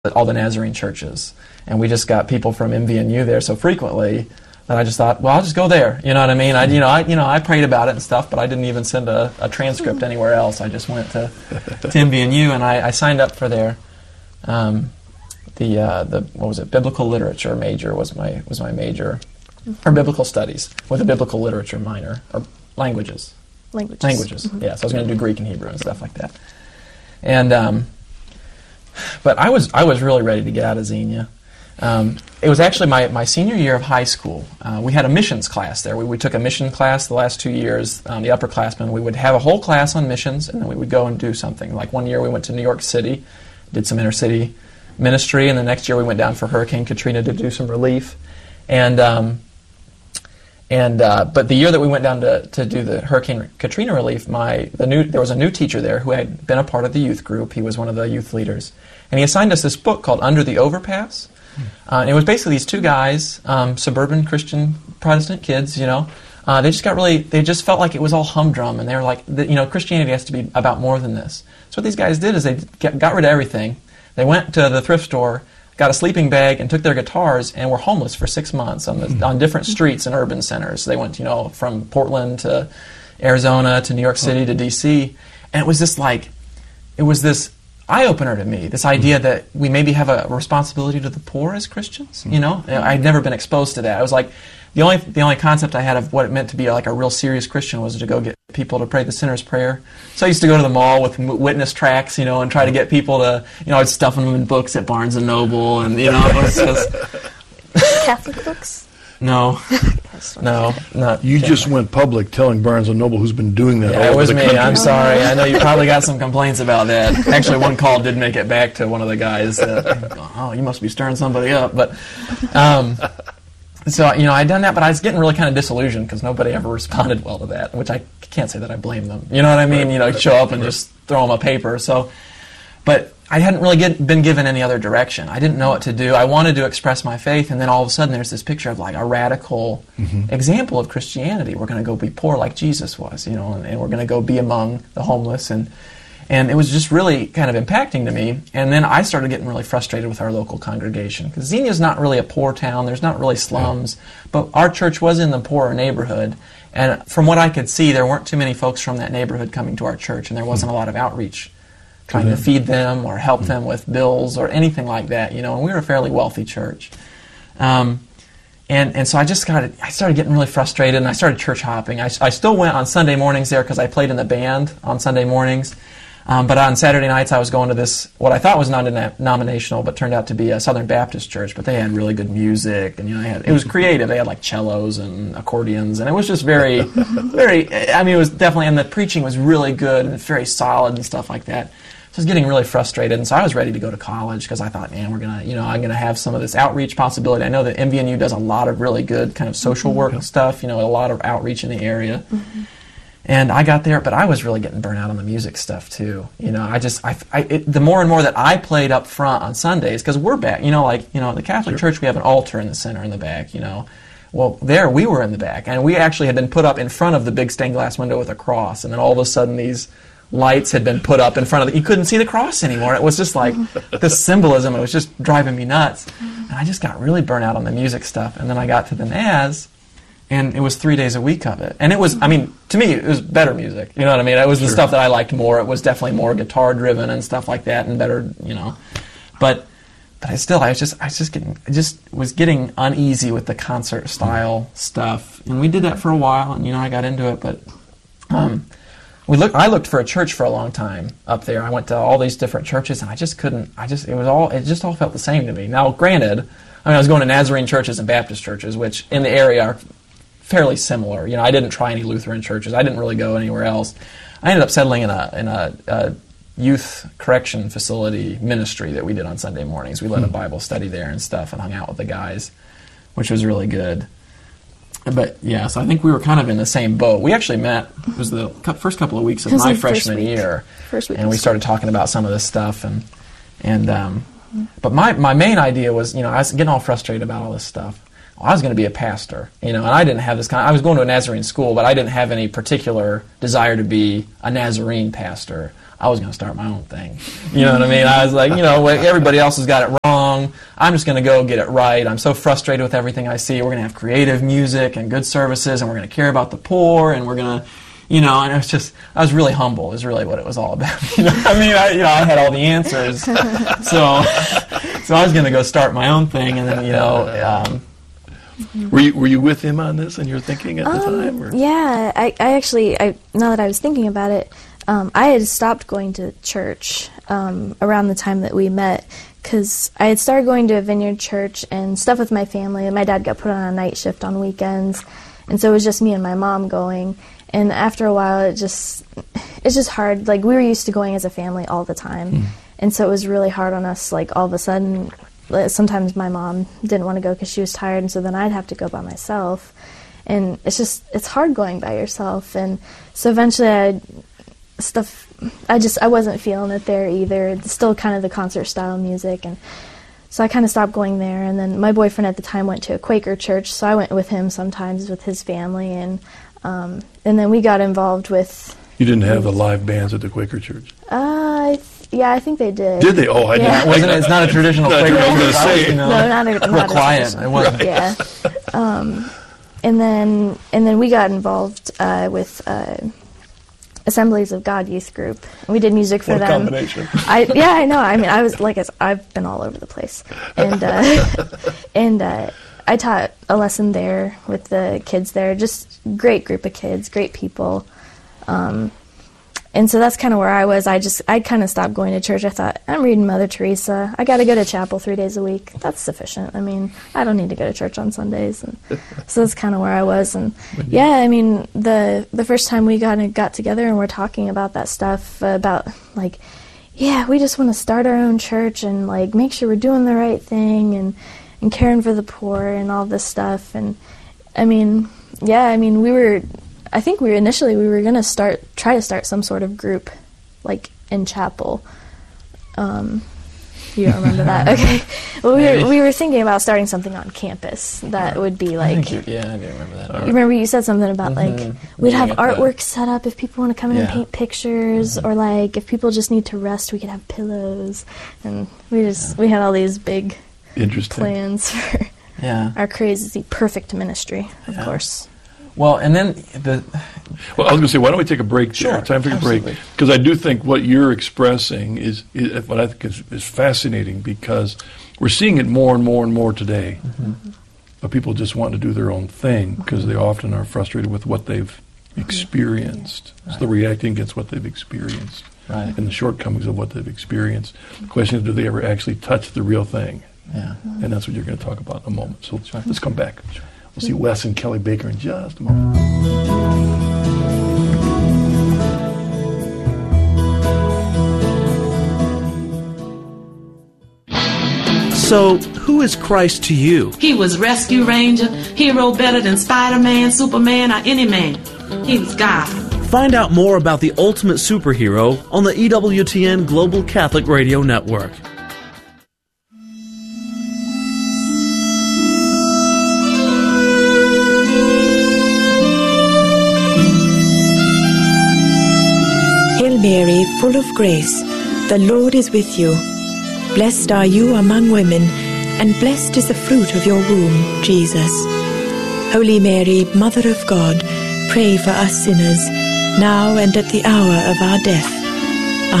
all the Nazarene churches. And we just got people from MVNU there so frequently that I just thought, well, I'll just go there. You know what I mean? I prayed about it and stuff, but I didn't even send a transcript anywhere else. I just went to MVNU, and I signed up for their biblical literature major was my major, or biblical studies with a biblical literature minor, or languages. Mm-hmm. Yeah, so I was going to do Greek and Hebrew and stuff like that. And but I was really ready to get out of Xenia. It was actually my senior year of high school. We had a missions class there. We took a mission class the last 2 years, the upperclassmen. We would have a whole class on missions, and then we would go and do something. Like one year we went to New York City, did some inner-city ministry, and the next year we went down for Hurricane Katrina to do some relief. But the year that we went down to do the Hurricane Katrina relief, there was a new teacher there who had been a part of the youth group. He was one of the youth leaders. And he assigned us this book called Under the Overpass. And it was basically these two guys, suburban Christian Protestant kids, they just felt like it was all humdrum, and they were like, Christianity has to be about more than this. So what these guys did is they got rid of everything. They went to the thrift store, got a sleeping bag, and took their guitars, and were homeless for 6 months on different streets and urban centers. They went, from Portland to Arizona to New York City to D.C., and it was this eye-opener to me, this idea that we maybe have a responsibility to the poor as Christians. I'd never been exposed to that. I was like, the only concept I had of what it meant to be like a real serious Christian was to go get people to pray the sinner's prayer. So I used to go to the mall with witness tracts, and try to get people to, I'd stuff them in books at Barnes and Noble, and it was just Catholic books. No, not. You just went public telling Barnes & Noble, who's been doing that all it over was the me. country. I'm sorry. I know you probably got some complaints about that. Actually, one call did make it back to one of the guys. You must be stirring somebody up. But so I'd done that, but I was getting really kind of disillusioned because nobody ever responded well to that. Which I can't say that I blame them. You know what I mean? Right. Show up and just throw them a paper. So, but I hadn't really been given any other direction. I didn't know what to do. I wanted to express my faith, and then all of a sudden there's this picture of like a radical example of Christianity. We're going to go be poor like Jesus was, and we're going to go be among the homeless, and it was just really kind of impacting to me. And then I started getting really frustrated with our local congregation because Xenia's not really a poor town. There's not really slums, but our church was in the poorer neighborhood. And from what I could see, there weren't too many folks from that neighborhood coming to our church, and there wasn't a lot of outreach trying to feed them or help them with bills or anything like that, and we were a fairly wealthy church. And so I started getting really frustrated, and I started church hopping. I still went on Sunday mornings there because I played in the band on Sunday mornings. But on Saturday nights I was going to this, what I thought was non-denominational, but turned out to be a Southern Baptist church, but they had really good music, and it was creative. They had like cellos and accordions, and it was just very, very, it was definitely, and the preaching was really good and very solid and stuff like that. So I was getting really frustrated, and so I was ready to go to college because I thought, man, I'm gonna have some of this outreach possibility. I know that MVNU does a lot of really good kind of social work stuff, a lot of outreach in the area. Mm-hmm. And I got there, but I was really getting burnt out on the music stuff too. The more and more that I played up front on Sundays, because we're back, the Catholic Church, we have an altar in the center in the back, Well, there we were in the back, and we actually had been put up in front of the big stained glass window with a cross, and then all of a sudden these lights had been put up in front of you couldn't see the cross anymore. It was just like this symbolism. It was just driving me nuts. And I just got really burnt out on the music stuff. And then I got to the NAS, and it was 3 days a week of it. And it was, to me, it was better music. You know what I mean? It was the stuff that I liked more. It was definitely more guitar-driven and stuff like that, and better, But I was getting uneasy with the concert-style stuff. And we did that for a while, and, I got into it, but I looked for a church for a long time up there. I went to all these different churches, and I just couldn't. It just all felt the same to me. Now, granted, I was going to Nazarene churches and Baptist churches, which in the area are fairly similar. I didn't try any Lutheran churches. I didn't really go anywhere else. I ended up settling in a youth correction facility ministry that we did on Sunday mornings. We led a Bible study there and stuff, and hung out with the guys, which was really good. But yeah, so I think we were kind of in the same boat. We actually met, it was the first couple of weeks of my freshman year, and we started talking about some of this stuff. But my main idea was, I was getting all frustrated about all this stuff. Well, I was going to be a pastor, and I didn't have this I was going to a Nazarene school, but I didn't have any particular desire to be a Nazarene pastor. I was going to start my own thing. You know what I mean? I was like, everybody else has got it wrong. I'm just going to go get it right. I'm so frustrated with everything I see. We're going to have creative music and good services, and we're going to care about the poor, and we're going to, and it was just, I was really humble is really what it was all about. I had all the answers. So I was going to go start my own thing, and then, Were you with him on this and you're thinking at the time? Or? Yeah, I actually, now that I was thinking about it, I had stopped going to church around the time that we met, because I had started going to a Vineyard church and stuff with my family, and my dad got put on a night shift on weekends, and so it was just me and my mom going. And after a while, it's just hard. Like, we were used to going as a family all the time, and so it was really hard on us. Like, all of a sudden, sometimes my mom didn't want to go because she was tired, and so then I'd have to go by myself. And it's hard going by yourself. And so eventually I wasn't feeling it there either. It's still kind of the concert style music, and so I kind of stopped going there. And then my boyfriend at the time went to a Quaker church, so I went with him sometimes with his family, and then we got involved with... You didn't have the live bands at the Quaker church? Yeah, I think they did. Did they? Oh, I didn't. It's not a traditional Quaker church. I was going to say. No, not a real quiet. It wasn't. Yeah. And then we got involved with Assemblies of God youth group. We did music for what them. What combination. I know. I mean, I've been all over the place. And I taught a lesson there with the kids there. Just great group of kids, great people. And so that's kind of where I was. I kind of stopped going to church. I thought, I'm reading Mother Teresa. I got to go to chapel 3 days a week. That's sufficient. I mean, I don't need to go to church on Sundays. And so that's kind of where I was. And yeah, I mean, the first time we got together and we're talking about that stuff, about like, yeah, we just want to start our own church and like make sure we're doing the right thing and caring for the poor and all this stuff. And I mean, yeah, I mean, I think we were going to try to start some sort of group, like in chapel. You don't remember that? Okay. Well, we were thinking about starting something on campus that would be like. I do remember that. You remember you said something about like we'd have artwork set up if people want to come in and paint pictures, or like if people just need to rest, we could have pillows, and we had all these big plans for our crazy perfect ministry, of course. Well, and then Well, I was going to say, why don't we take a break? Sure, time to take a break, because I do think what you're expressing is what I think is fascinating, because we're seeing it more and more and more today. But people just want to do their own thing because they often are frustrated with what they've experienced. So they're reacting against what they've experienced and the shortcomings of what they've experienced. The question is, do they ever actually touch the real thing? Yeah. And that's what you're going to talk about in a moment. So let's come back. We'll see Wes and Kelly Baker in just a moment. So, who is Christ to you? He was Rescue Ranger, hero better than Spider-Man, Superman, or any man. He was God. Find out more about the ultimate superhero on the EWTN Global Catholic Radio Network. Hail Mary, full of grace, the Lord is with you. Blessed are you among women, and blessed is the fruit of your womb, Jesus. Holy Mary, Mother of God, pray for us sinners, now and at the hour of our death.